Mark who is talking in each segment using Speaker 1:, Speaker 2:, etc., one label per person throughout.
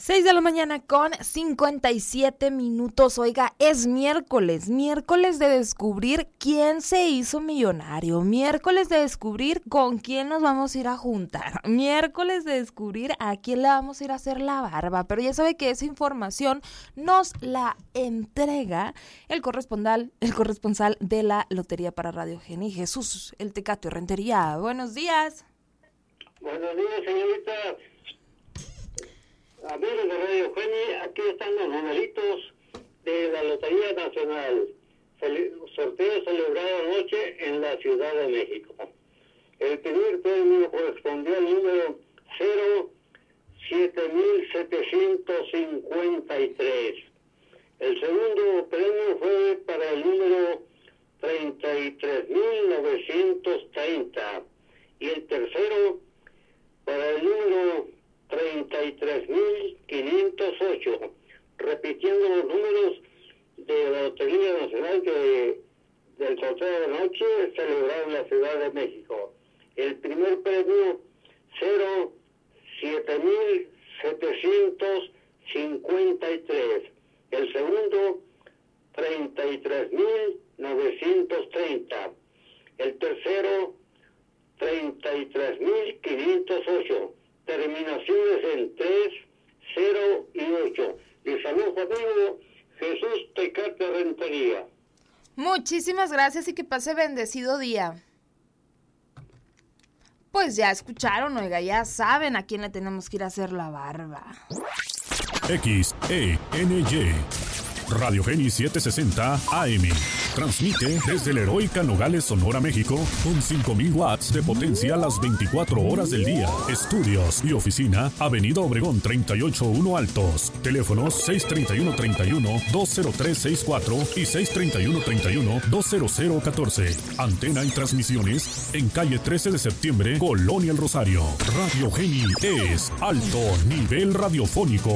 Speaker 1: 6 de la mañana con 57 minutos. Oiga, es miércoles de descubrir quién se hizo millonario, miércoles de descubrir con quién nos vamos a ir a juntar, miércoles de descubrir a quién le vamos a ir a hacer la barba. Pero ya sabe que esa información nos la entrega el corresponsal de la Lotería para Radio Geni, Jesús El Tecate Rentería. Buenos días.
Speaker 2: Buenos días, señorita. Amigos de Radio Geni, aquí están los numeritos de la Lotería Nacional. Sorteo celebrado anoche en la Ciudad de México. El primer premio correspondió al número 07753. El segundo premio fue para el número 33930. Y el tercero para el número 33.508, repitiendo los números de la Lotería Nacional del sorteo de noche celebrado en la Ciudad de México. El primer premio 07753, el segundo 33.930, el tercero 33.508. Terminaciones en 3, 0 y 8. Les saludo, amigo Jesús Tecate Rentería.
Speaker 1: Muchísimas gracias y que pase bendecido día. Pues ya escucharon, oiga, ya saben a quién le tenemos que ir a hacer la barba.
Speaker 3: XENY Radio Geni 760 AM. Transmite desde la heroica Nogales, Sonora, México, con 5,000 watts de potencia las 24 horas del día. Estudios y oficina, Avenida Obregón 381 Altos. Teléfonos 631-31-20364 y 631-31-20014. Antena y transmisiones en calle 13 de septiembre, Colonia El Rosario. Radio Geni es alto nivel radiofónico.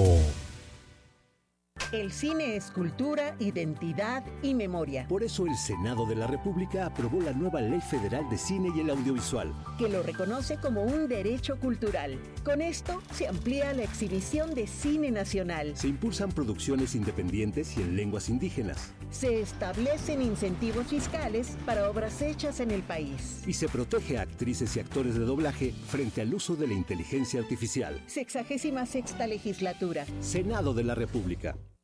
Speaker 4: El cine es cultura, identidad y memoria.
Speaker 5: Por eso el Senado de la República aprobó la nueva Ley Federal de Cine y el Audiovisual,
Speaker 4: que lo reconoce como un derecho cultural. Con esto se amplía la exhibición de cine nacional.
Speaker 5: Se impulsan producciones independientes y en lenguas indígenas.
Speaker 4: Se establecen incentivos fiscales para obras hechas en el país.
Speaker 5: Y se protege a actrices y actores de doblaje frente al uso de la inteligencia artificial.
Speaker 4: 66ª legislatura.
Speaker 5: Senado de la República.